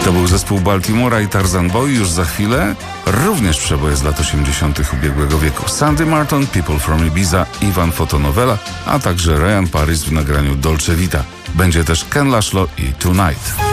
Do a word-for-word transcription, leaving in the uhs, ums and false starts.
To był zespół Baltimora i Tarzan Boy. Już za chwilę również przeboje z lat osiemdziesiątych ubiegłego wieku. Sandy Martin, People from Ibiza, Ivan Fotonovela, a także Ryan Paris w nagraniu Dolce Vita. Będzie też Ken Laszlo i Tonight.